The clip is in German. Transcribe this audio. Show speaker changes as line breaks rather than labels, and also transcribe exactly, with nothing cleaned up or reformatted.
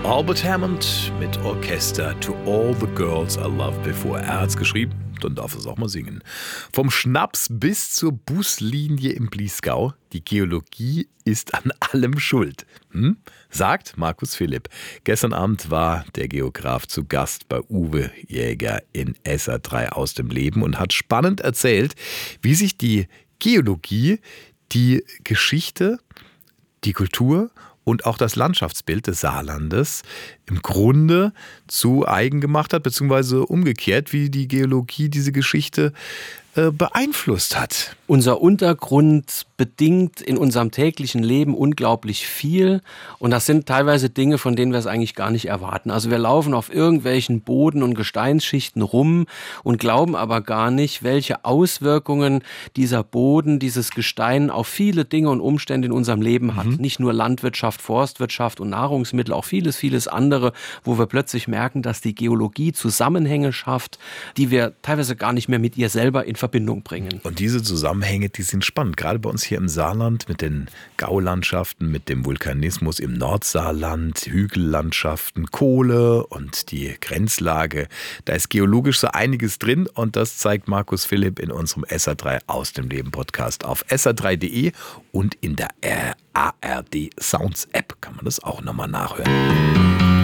Albert Hammond mit Orchester To All the Girls I Loved Before. Er hat's geschrieben, dann darf er es auch mal singen. Vom Schnaps bis zur Buslinie im Bliesgau, die Geologie ist an allem schuld. Hm? Sagt Markus Philipp. Gestern Abend war der Geograf zu Gast bei Uwe Jäger in S R drei aus dem Leben und hat spannend erzählt, wie sich die Geologie, die Geschichte, die Kultur und auch das Landschaftsbild des Saarlandes im Grunde zu eigen gemacht hat, beziehungsweise umgekehrt, wie die Geologie diese Geschichte äh, beeinflusst hat.
Unser Untergrund bedingt in unserem täglichen Leben unglaublich viel und das sind teilweise Dinge, von denen wir es eigentlich gar nicht erwarten. Also wir laufen auf irgendwelchen Boden- und Gesteinsschichten rum und glauben aber gar nicht, welche Auswirkungen dieser Boden, dieses Gestein auf viele Dinge und Umstände in unserem Leben hat. Mhm. Nicht nur Landwirtschaft, Forstwirtschaft und Nahrungsmittel, auch vieles, vieles andere, wo wir plötzlich merken, dass die Geologie Zusammenhänge schafft, die wir teilweise gar nicht mehr mit ihr selber in Verbindung bringen.
Und diese Zusammenhänge, die sind spannend, gerade bei uns hier im Saarland mit den Gaulandschaften, mit dem Vulkanismus im Nordsaarland, Hügellandschaften, Kohle und die Grenzlage. Da ist geologisch so einiges drin und das zeigt Markus Philipp in unserem S R drei aus dem Leben Podcast auf S R drei punkt de und in der A R D Sounds App kann man das auch nochmal nachhören.